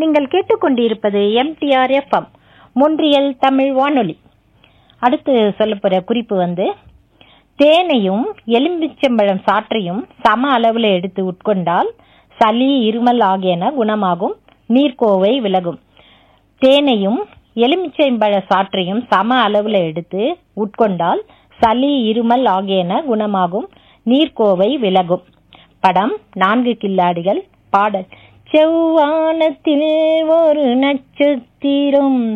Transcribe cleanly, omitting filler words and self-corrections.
நீங்கள் கேட்டுக்கொண்டிருப்பது MTR FM Montreal Tamil வானொலி. அடுத்து சொல்ல போற குறிப்பு தேனையும் எலுமிச்சம்பழம் சாற்றையும் சம அளவில் எடுத்து உட்கொண்டால் சளி, இருமல் ஆகியன குணமாகும், நீர்க்கோவை விலகும். தேனையும் எலுமிச்சம்பழ சாற்றையும் சம அளவில் எடுத்து உட்கொண்டால் சளி, இருமல் ஆகியன குணமாகும், நீர்க்கோவை விலகும். படம் 4 கில்லாடிகள். பாடல் செவ்வானத்தில் ஒரு நட்சத்திரம்